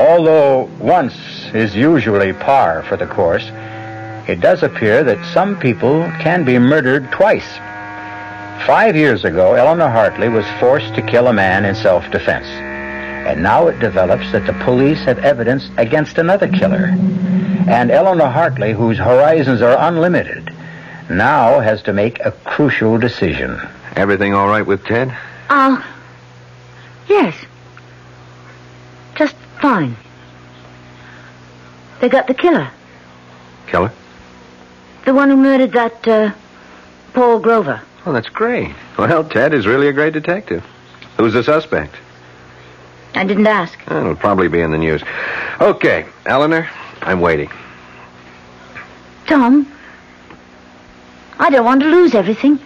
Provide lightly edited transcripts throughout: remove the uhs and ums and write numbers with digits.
Although once is usually par for the course, it does appear that some people can be murdered twice. 5 years ago, Eleanor Hartley was forced to kill a man in self-defense. And now it develops that the police have evidence against another killer. And Eleanor Hartley, whose horizons are unlimited, now has to make a crucial decision. Everything all right with Ted? Yes. Just fine. They got the killer. Killer? The one who murdered that, Paul Grover. Oh, that's great. Well, Ted is really a great detective. Who's the suspect? I didn't ask. It'll probably be in the news. Okay, Eleanor, I'm waiting. Tom, I don't want to lose everything.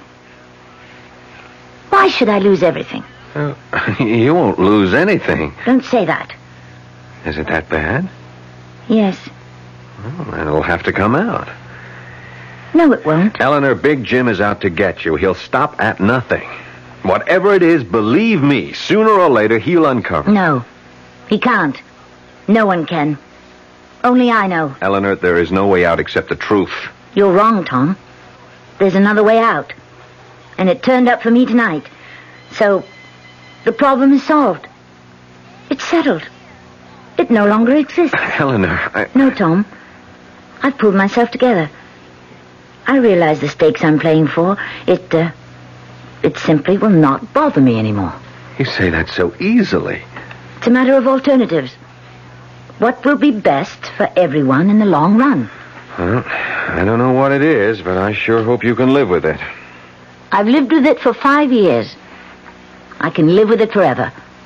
Why should I lose everything? You won't lose anything. Don't say that. Is it that bad? Yes. Well, then it'll have to come out. No, it won't. Eleanor, Big Jim is out to get you. He'll stop at nothing. Whatever it is, believe me, sooner or later he'll uncover. No, he can't. No one can. Only I know. Eleanor, there is no way out except the truth. You're wrong, Tom. There's another way out. And it turned up for me tonight. So, the problem is solved. It's settled. It no longer exists. Eleanor, No, Tom. I've pulled myself together. I realize the stakes I'm playing for. It simply will not bother me anymore. You say that so easily. It's a matter of alternatives. What will be best for everyone in the long run? Well, I don't know what it is, but I sure hope you can live with it. I've lived with it for 5 years. I can live with it forever.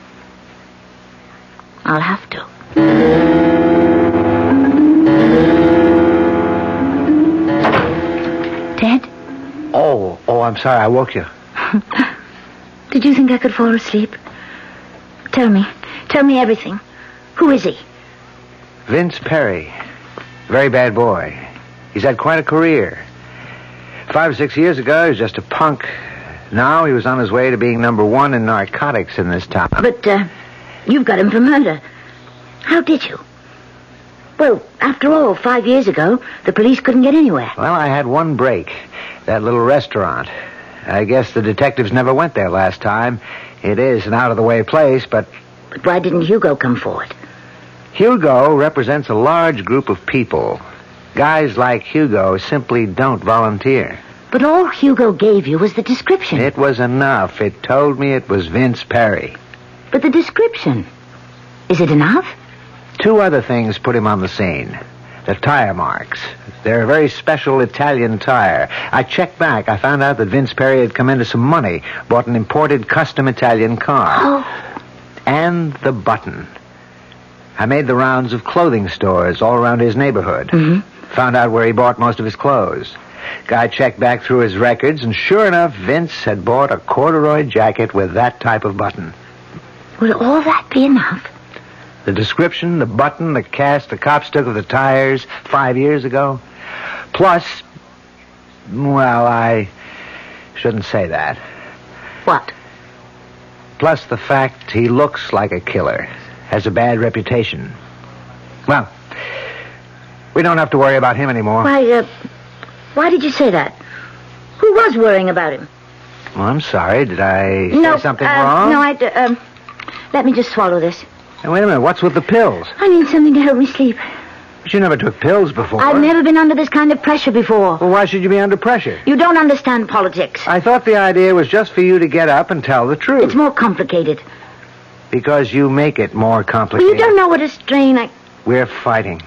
I'll have to. Ted? Oh, I'm sorry, I woke you. Did you think I could fall asleep? Tell me everything. Who is he? Vince Perry. Very bad boy. He's had quite a career. 5 or 6 years ago, he was just a punk. Now he was on his way to being number one in narcotics in this town. But, you've got him for murder. How did you? Well, after all, 5 years ago, the police couldn't get anywhere. Well, I had one break. That little restaurant. I guess the detectives never went there last time. It is an out-of-the-way place, but... But why didn't Hugo come forward? Hugo represents a large group of people. Guys like Hugo simply don't volunteer. But all Hugo gave you was the description. It was enough. It told me it was Vince Perry. But the description, is it enough? 2 other things put him on the scene. The tire marks. They're a very special Italian tire. I checked back. I found out that Vince Perry had come into some money, bought an imported custom Italian car. Oh. And the button. I made the rounds of clothing stores all around his neighborhood. Mm-hmm. Found out where he bought most of his clothes. Guy checked back through his records, and sure enough, Vince had bought a corduroy jacket with that type of button. Would all that be enough? The description, the button, the cast the cops took of the tires 5 years ago. Plus, well, I shouldn't say that. What? Plus the fact he looks like a killer, has a bad reputation. Well, we don't have to worry about him anymore. Why did you say that? Who was worrying about him? Well, I'm sorry. Did I say something wrong? No, let me just swallow this. Hey, wait a minute. What's with the pills? I need something to help me sleep. But you never took pills before. I've never been under this kind of pressure before. Well, why should you be under pressure? You don't understand politics. I thought the idea was just for you to get up and tell the truth. It's more complicated. Because you make it more complicated. Well, you don't know what a strain We're fighting.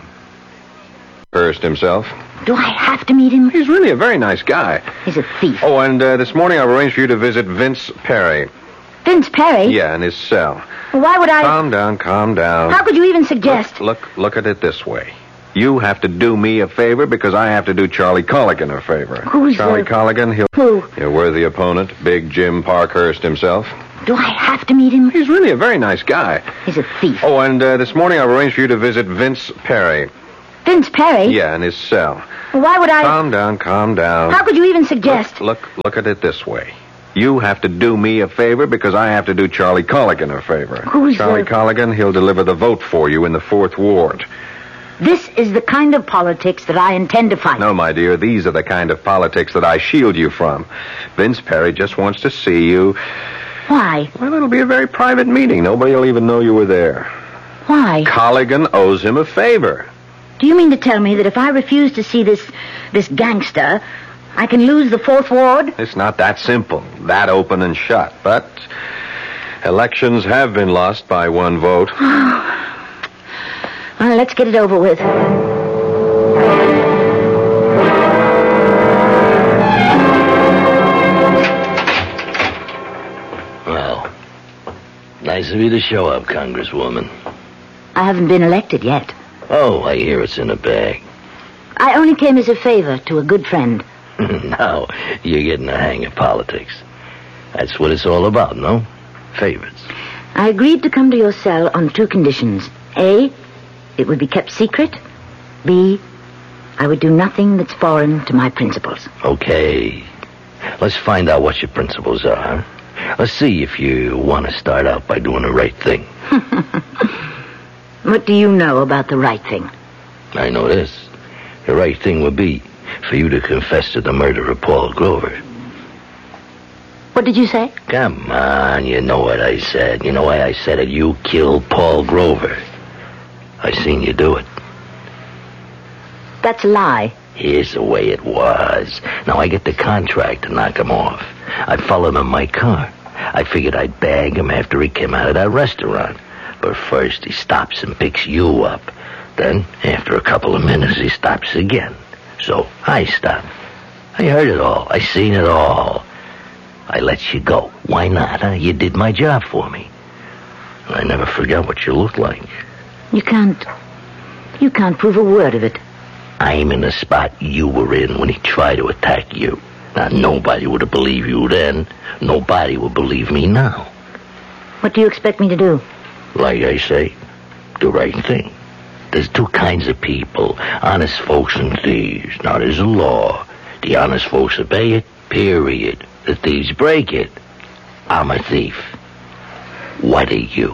Hurst himself. Do I have to meet him? He's really a very nice guy. He's a thief. Oh, and this morning I've arranged for you to visit Vince Perry. Vince Perry? Yeah, in his cell. Why would I... Calm down. How could you even suggest... Look at it this way. You have to do me a favor because I have to do Charlie Colligan a favor. Who's Charlie Colligan? Who? Your worthy opponent, Big Jim Parkhurst himself. Do I have to meet him? He's really a very nice guy. He's a thief. Oh, and this morning I've arranged for you to visit Vince Perry. Vince Perry? Yeah, in his cell. Why would I... Calm down. How could you even suggest... Look at it this way. You have to do me a favor because I have to do Charlie Colligan a favor. Who's Charlie Colligan, he'll deliver the vote for you in the 4th Ward. This is the kind of politics that I intend to fight. No, my dear, these are the kind of politics that I shield you from. Vince Perry just wants to see you. Why? Well, it'll be a very private meeting. Nobody will even know you were there. Why? Colligan owes him a favor. Do you mean to tell me that if I refuse to see this gangster, I can lose the 4th Ward? It's not that simple, that open and shut. But elections have been lost by 1 vote. Well, let's get it over with. Well, nice of you to show up, Congresswoman. I haven't been elected yet. Oh, I hear it's in a bag. I only came as a favor to a good friend. Now, you're getting the hang of politics. That's what it's all about, no? Favors. I agreed to come to your cell on 2 conditions. A, it would be kept secret. B, I would do nothing that's foreign to my principles. Okay. Let's find out what your principles are. Let's see if you want to start out by doing the right thing. What do you know about the right thing? I know this. The right thing would be for you to confess to the murder of Paul Grover. What did you say? Come on, you know what I said. You know why I said it. You killed Paul Grover. I seen you do it. That's a lie. Here's the way it was. Now I get the contract to knock him off. I followed him in my car. I figured I'd bag him after he came out of that restaurant. But first he stops and picks you up. Then, after a couple of minutes, he stops again. So I stopped. I heard it all. I seen it all. I let you go. Why not, huh? You did my job for me. And I never forgot what you looked like. You can't prove a word of it. I'm in the spot you were in when he tried to attack you. Now, nobody would have believed you then. Nobody will believe me now. What do you expect me to do? Like I say, the right thing. There's 2 kinds of people, honest folks and thieves. Now, there's a law. The honest folks obey it, period. The thieves break it. I'm a thief. What are you?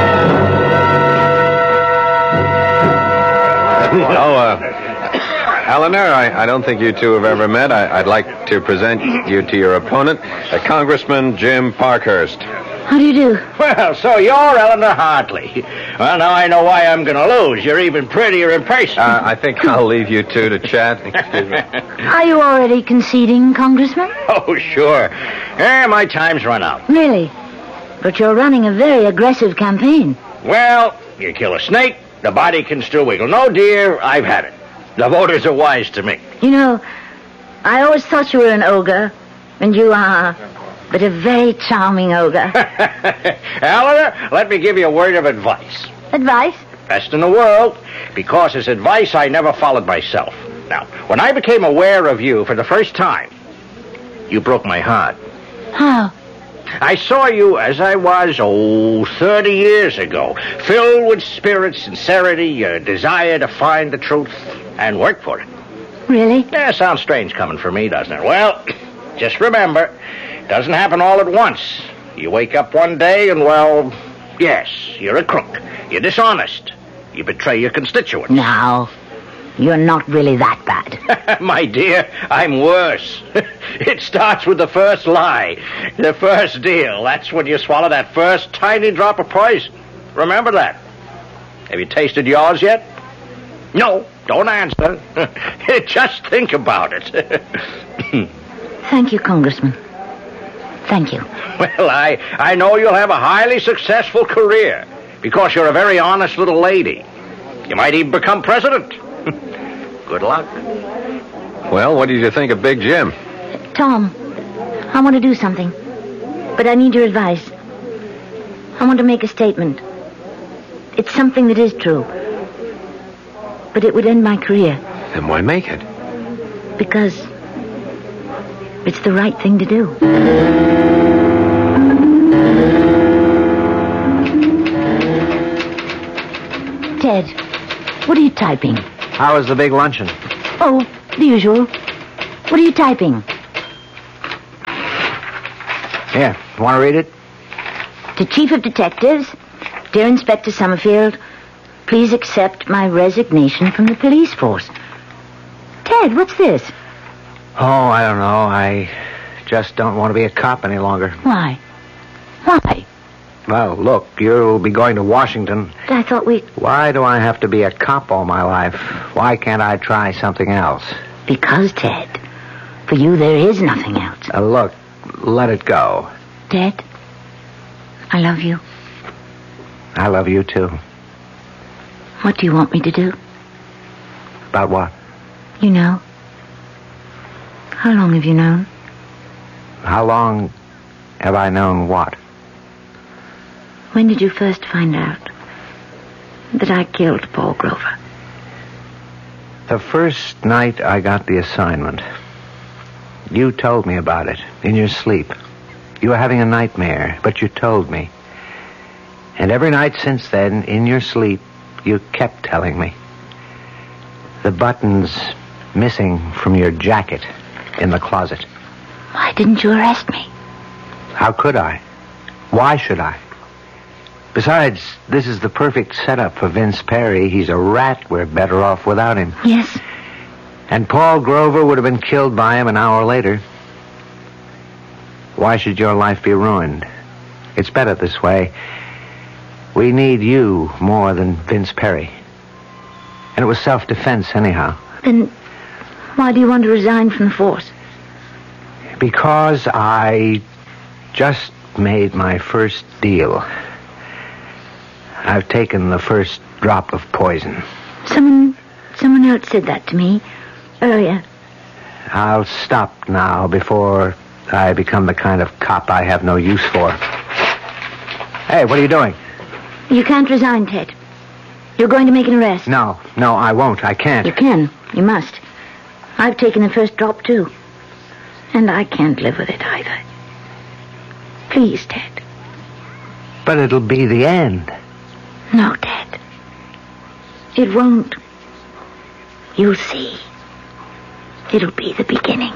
Eleanor, I don't think you two have ever met. I'd like to present you to your opponent, Congressman Jim Parkhurst. How do you do? Well, so you're Eleanor Hartley. Well, now I know why I'm going to lose. You're even prettier in person. I think I'll leave you two to chat. Excuse me. Are you already conceding, Congressman? Oh, sure. My time's run out. Really? But you're running a very aggressive campaign. Well, you kill a snake, the body can still wiggle. No, dear, I've had it. The voters are wise to me. You know, I always thought you were an ogre, and you are, but a very charming ogre. Eleanor, let me give you a word of advice. Advice? Best in the world, because it's advice I never followed myself. Now, when I became aware of you for the first time, you broke my heart. How? I saw you as I was, 30 years ago, filled with spirit, sincerity, a desire to find the truth and work for it. Really? Yeah, sounds strange coming from me, doesn't it? Well, just remember, it doesn't happen all at once. You wake up one day and, well, yes, you're a crook. You're dishonest. You betray your constituents. Now, you're not really that bad. My dear, I'm worse. It starts with the first lie, the first deal. That's when you swallow that first tiny drop of poison. Remember that. Have you tasted yours yet? No, don't answer. Just think about it. Thank you, Congressman. Thank you. Well, I know you'll have a highly successful career because you're a very honest little lady. You might even become president. Good luck. Well, what did you think of Big Jim? Tom, I want to do something, but I need your advice. I want to make a statement. It's something that is true, but it would end my career. Then why make it? Because it's the right thing to do. Ted, what are you typing? How was the big luncheon? Oh, the usual. What are you typing? Yeah, want to read it? To Chief of Detectives, dear Inspector Summerfield, please accept my resignation from the police force. Ted, what's this? Oh, I don't know. I just don't want to be a cop any longer. Why? Why? Well, look, you'll be going to Washington. I thought we... Why do I have to be a cop all my life? Why can't I try something else? Because, Ted, for you there is nothing else. Look, let it go. Ted, I love you. I love you, too. What do you want me to do? About what? You know. How long have you known? How long have I known what? When did you first find out that I killed Paul Grover? The first night I got the assignment. You told me about it in your sleep. You were having a nightmare, but you told me. And every night since then, in your sleep, you kept telling me. The button's missing from your jacket in the closet. Why didn't you arrest me? How could I? Why should I? Besides, this is the perfect setup for Vince Perry. He's a rat. We're better off without him. Yes. And Paul Grover would have been killed by him an hour later. Why should your life be ruined? It's better this way. We need you more than Vince Perry. And it was self-defense anyhow. Then why do you want to resign from the force? Because I just made my first deal. I've taken the first drop of poison. Someone else said that to me earlier. I'll stop now before I become the kind of cop I have no use for. Hey, what are you doing? You can't resign, Ted. You're going to make an arrest. No, I won't. I can't. You can. You must. I've taken the first drop, too. And I can't live with it either. Please, Ted. But it'll be the end. No, Ted. It won't. You'll see. It'll be the beginning.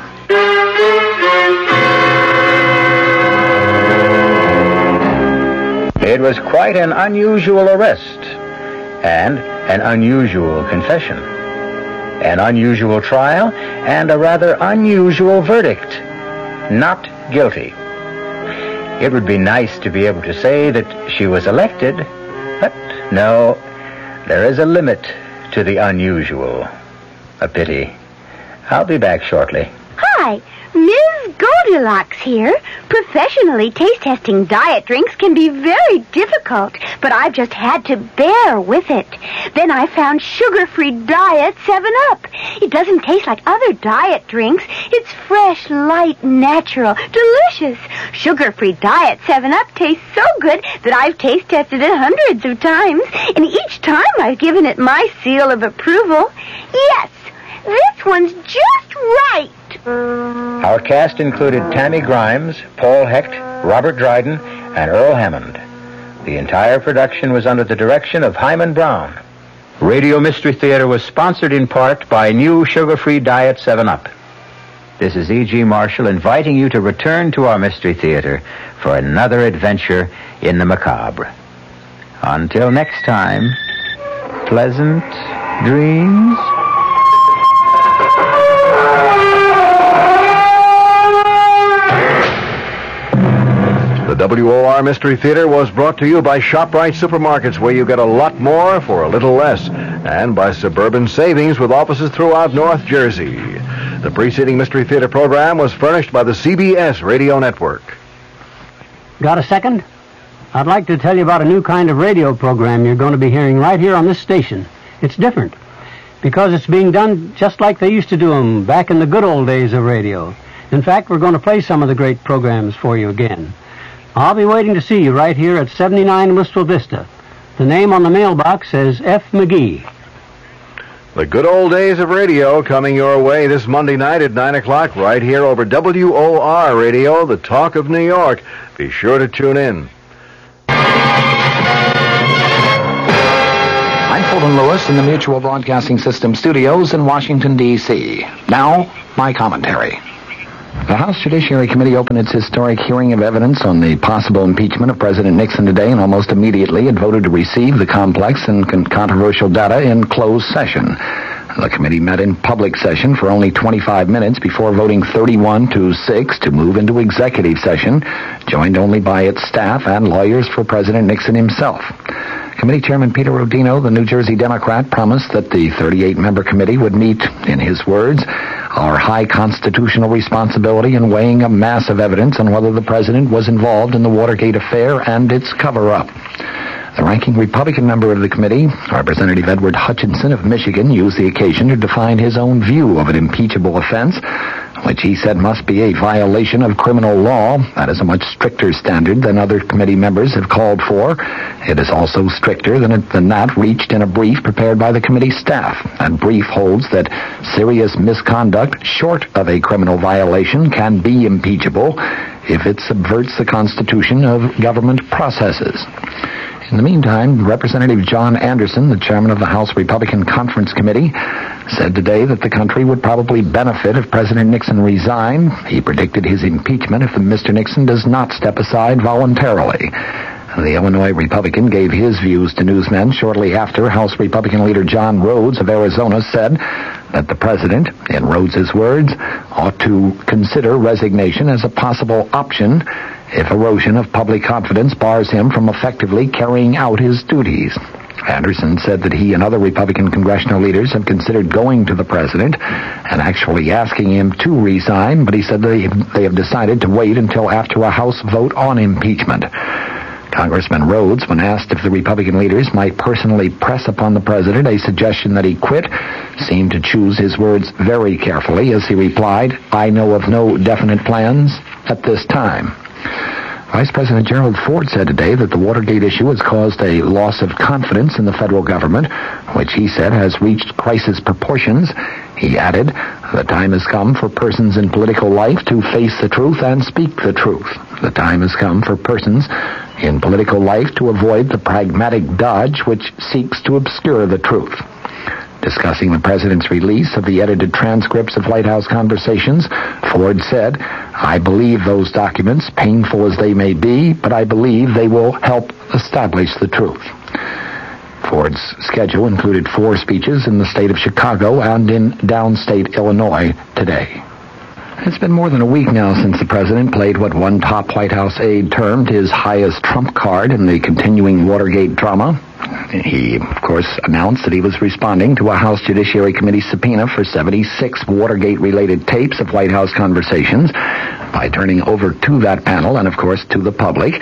It was quite an unusual arrest and an unusual confession, an unusual trial, and a rather unusual verdict. Not guilty. It would be nice to be able to say that she was elected, but no, there is a limit to the unusual. A pity. I'll be back shortly. Hi, Ms. Goldilocks here. Professionally taste-testing diet drinks can be very difficult, but I've just had to bear with it. Then I found sugar-free Diet 7-Up. It doesn't taste like other diet drinks. It's fresh, light, natural, delicious. Sugar-free Diet 7-Up tastes so good that I've taste-tested it hundreds of times, and each time I've given it my seal of approval. Yes, this one's just right. Our cast included Tammy Grimes, Paul Hecht, Robert Dryden, and Earl Hammond. The entire production was under the direction of Hyman Brown. Radio Mystery Theater was sponsored in part by new sugar-free Diet 7-Up. This is E.G. Marshall inviting you to return to our Mystery Theater for another adventure in the macabre. Until next time, pleasant dreams. The WOR Mystery Theater was brought to you by ShopRite Supermarkets, where you get a lot more for a little less, and by Suburban Savings with offices throughout North Jersey. The preceding Mystery Theater program was furnished by the CBS Radio Network. Got a second? I'd like to tell you about a new kind of radio program you're going to be hearing right here on this station. It's different because it's being done just like they used to do them back in the good old days of radio. In fact, we're going to play some of the great programs for you again. I'll be waiting to see you right here at 79 Wistful Vista. The name on the mailbox says F. McGee. The good old days of radio coming your way this Monday night at 9 o'clock right here over WOR Radio, the talk of New York. Be sure to tune in. I'm Fulton Lewis in the Mutual Broadcasting System studios in Washington, D.C. Now, my commentary. The House Judiciary Committee opened its historic hearing of evidence on the possible impeachment of President Nixon today, and almost immediately it voted to receive the complex and controversial data in closed session. The committee met in public session for only 25 minutes before voting 31-6 to move into executive session, joined only by its staff and lawyers for President Nixon himself. Committee Chairman Peter Rodino, the New Jersey Democrat, promised that the 38-member committee would meet, in his words, our high constitutional responsibility in weighing a mass of evidence on whether the president was involved in the Watergate affair and its cover-up. The ranking Republican member of the committee, Representative Edward Hutchinson of Michigan, used the occasion to define his own view of an impeachable offense, which he said must be a violation of criminal law. That is a much stricter standard than other committee members have called for. It is also stricter than that reached in a brief prepared by the committee staff. That brief holds that serious misconduct short of a criminal violation can be impeachable if it subverts the constitution of government processes. In the meantime, Representative John Anderson, the chairman of the House Republican Conference Committee, said today that the country would probably benefit if President Nixon resigned. He predicted his impeachment if Mr. Nixon does not step aside voluntarily. The Illinois Republican gave his views to newsmen shortly after House Republican leader John Rhodes of Arizona said that the president, in Rhodes' words, ought to consider resignation as a possible option if erosion of public confidence bars him from effectively carrying out his duties. Anderson said that he and other Republican congressional leaders have considered going to the president and actually asking him to resign, but he said they have decided to wait until after a House vote on impeachment. Congressman Rhodes, when asked if the Republican leaders might personally press upon the president a suggestion that he quit, seemed to choose his words very carefully as he replied, "I know of no definite plans at this time." Vice President Gerald Ford said today that the Watergate issue has caused a loss of confidence in the federal government, which he said has reached crisis proportions. He added, "The time has come for persons in political life to face the truth and speak the truth. The time has come for persons in political life to avoid the pragmatic dodge which seeks to obscure the truth." Discussing the president's release of the edited transcripts of White House conversations, Ford said, "I believe those documents, painful as they may be, but I believe they will help establish the truth." Ford's schedule included 4 speeches in the state of Chicago and in downstate Illinois today. It's been more than a week now since the president played what one top White House aide termed his highest trump card in the continuing Watergate drama. He, of course, announced that he was responding to a House Judiciary Committee subpoena for 76 Watergate-related tapes of White House conversations by turning over to that panel and, of course, to the public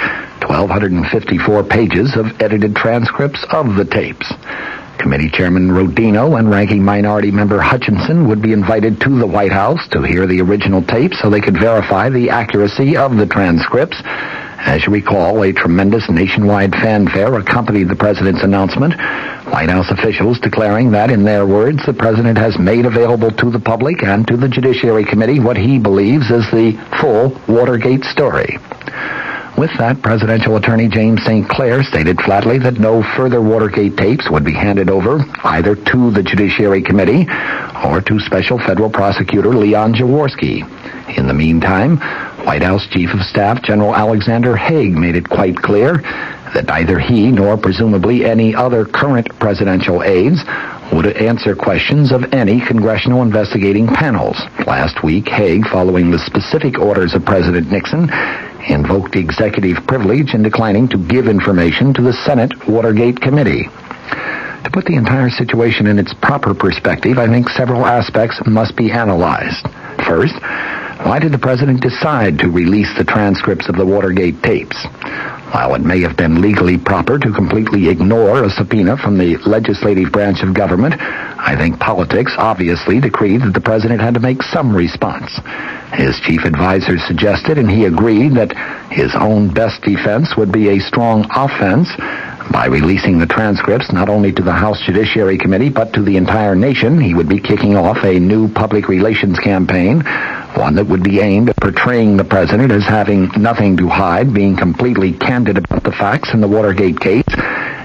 1,254 pages of edited transcripts of the tapes. Committee Chairman Rodino and Ranking Minority Member Hutchinson would be invited to the White House to hear the original tapes so they could verify the accuracy of the transcripts. As you recall, a tremendous nationwide fanfare accompanied the president's announcement, White House officials declaring that, in their words, the president has made available to the public and to the Judiciary Committee what he believes is the full Watergate story. With that, Presidential Attorney James St. Clair stated flatly that no further Watergate tapes would be handed over either to the Judiciary Committee or to Special Federal Prosecutor Leon Jaworski. In the meantime, White House Chief of Staff General Alexander Haig made it quite clear that neither he nor presumably any other current presidential aides would answer questions of any congressional investigating panels. Last week, Haig, following the specific orders of President Nixon, invoked executive privilege in declining to give information to the Senate Watergate Committee. To put the entire situation in its proper perspective, I think several aspects must be analyzed. First, why did the president decide to release the transcripts of the Watergate tapes? While it may have been legally proper to completely ignore a subpoena from the legislative branch of government, I think politics obviously decreed that the president had to make some response. His chief advisor suggested, and he agreed, that his own best defense would be a strong offense by releasing the transcripts not only to the House Judiciary Committee but to the entire nation. He would be kicking off a new public relations campaign, one that would be aimed at portraying the president as having nothing to hide, being completely candid about the facts in the Watergate case,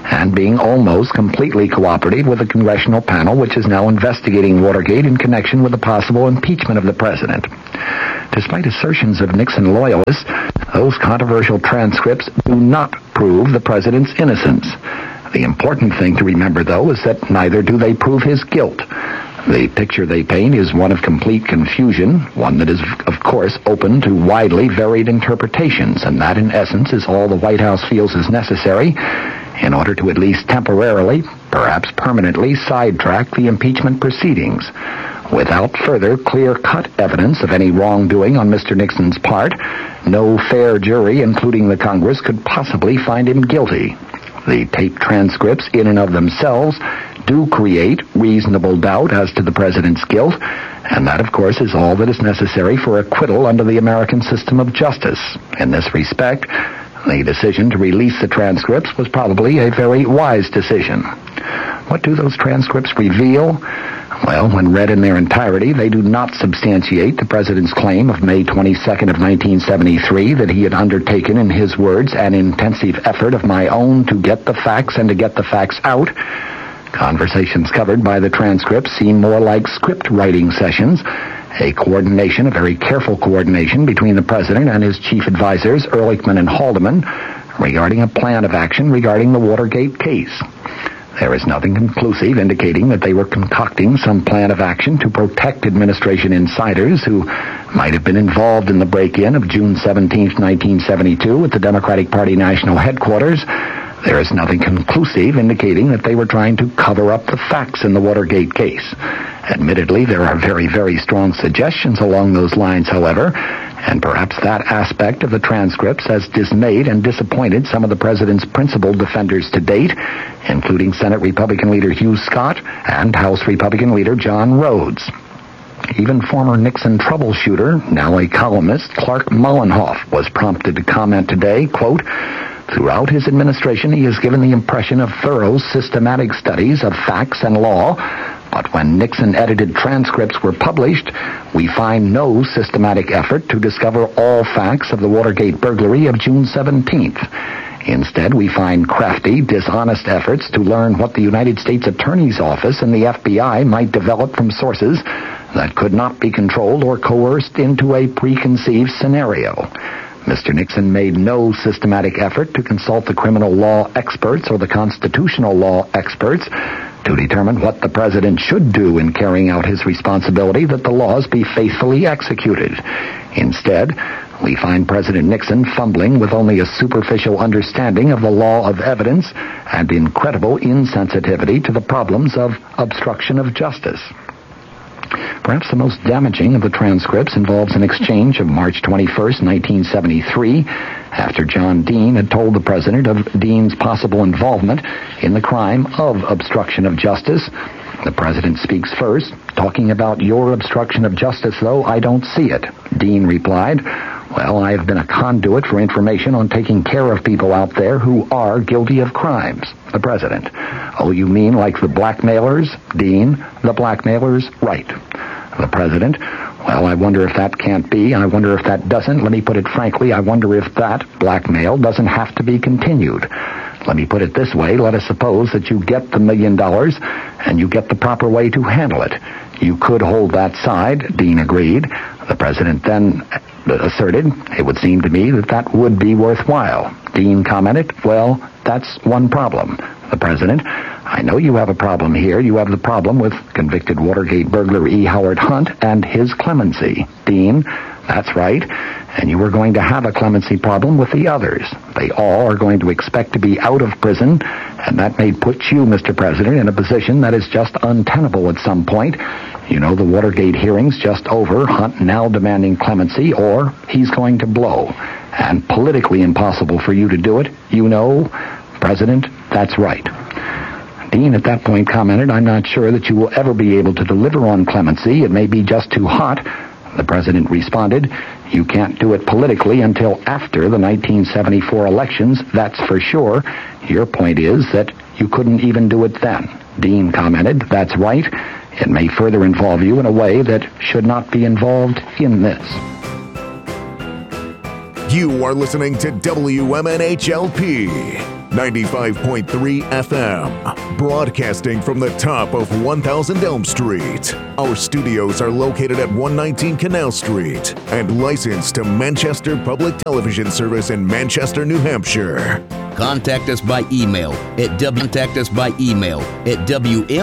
and being almost completely cooperative with the congressional panel which is now investigating Watergate in connection with the possible impeachment of the president. Despite assertions of Nixon loyalists, those controversial transcripts do not prove the president's innocence. The important thing to remember, though, is that neither do they prove his guilt. The picture they paint is one of complete confusion, one that is, of course, open to widely varied interpretations, and that, in essence, is all the White House feels is necessary in order to at least temporarily, perhaps permanently, sidetrack the impeachment proceedings. Without further clear-cut evidence of any wrongdoing on Mr. Nixon's part, no fair jury, including the Congress, could possibly find him guilty. The tape transcripts, in and of themselves, do create reasonable doubt as to the president's guilt, and that, of course, is all that is necessary for acquittal under the American system of justice. In this respect, the decision to release the transcripts was probably a very wise decision. What do those transcripts reveal? Well, when read in their entirety, they do not substantiate the president's claim of May 22nd of 1973 that he had undertaken, in his words, an intensive effort of my own to get the facts and to get the facts out. Conversations covered by the transcripts seem more like script writing sessions, a very careful coordination between the president and his chief advisors, Ehrlichman and Haldeman, regarding a plan of action regarding the Watergate case. There is nothing conclusive indicating that they were concocting some plan of action to protect administration insiders who might have been involved in the break-in of June 17, 1972 at the Democratic Party national headquarters. There is nothing conclusive indicating that they were trying to cover up the facts in the Watergate case. Admittedly, there are very, very strong suggestions along those lines, however, and perhaps that aspect of the transcripts has dismayed and disappointed some of the president's principal defenders to date, including Senate Republican leader Hugh Scott and House Republican leader John Rhodes. Even former Nixon troubleshooter, now a columnist, Clark Mullenhoff, was prompted to comment today, quote, "Throughout his administration, he has given the impression of thorough, systematic studies of facts and law, but when Nixon-edited transcripts were published, we find no systematic effort to discover all facts of the Watergate burglary of June 17th. Instead, we find crafty, dishonest efforts to learn what the United States Attorney's Office and the FBI might develop from sources that could not be controlled or coerced into a preconceived scenario. Mr. Nixon made no systematic effort to consult the criminal law experts or the constitutional law experts to determine what the president should do in carrying out his responsibility that the laws be faithfully executed. Instead, we find President Nixon fumbling with only a superficial understanding of the law of evidence and incredible insensitivity to the problems of obstruction of justice. Perhaps the most damaging of the transcripts involves an exchange of March 21st, 1973, after John Dean had told the president of Dean's possible involvement in the crime of obstruction of justice. The president speaks first, talking about your obstruction of justice, though I don't see it. Dean replied, "Well, I have been a conduit for information on taking care of people out there who are guilty of crimes." The president, "Oh, you mean like the blackmailers?" Dean, "The blackmailers, right." The president, "Well, I wonder if that can't be. I wonder if that doesn't. Let me put it frankly, I wonder if that blackmail doesn't have to be continued. Let me put it this way. Let us suppose that you get the $1 million and you get the proper way to handle it. You could hold that side." Dean agreed. The president then asserted, "It would seem to me that that would be worthwhile." Dean commented, "Well, that's one problem." The president, "I know you have a problem here. You have the problem with convicted Watergate burglar E. Howard Hunt and his clemency." Dean, "That's right. And you are going to have a clemency problem with the others. They all are going to expect to be out of prison, and that may put you, Mr. President, in a position that is just untenable at some point. You know, the Watergate hearing's just over, Hunt now demanding clemency, or he's going to blow. And politically impossible for you to do it. You know, President, that's right." Dean at that point commented, "I'm not sure that you will ever be able to deliver on clemency. It may be just too hot." The president responded, "You can't do it politically until after the 1974 elections, that's for sure. Your point is that you couldn't even do it then." Dean commented, "That's right. It may further involve you in a way that should not be involved in this." You are listening to WMNHLP. 95.3 FM, broadcasting from the top of 1000 Elm Street. Our studios are located at 119 Canal Street and licensed to Manchester Public Television Service in Manchester, New Hampshire. Contact us by email at WM